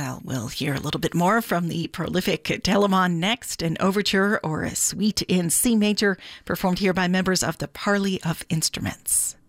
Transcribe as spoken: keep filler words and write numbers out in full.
Well, we'll hear a little bit more from the prolific Telemann next, an overture or a suite in C major performed here by members of the Parley of Instruments.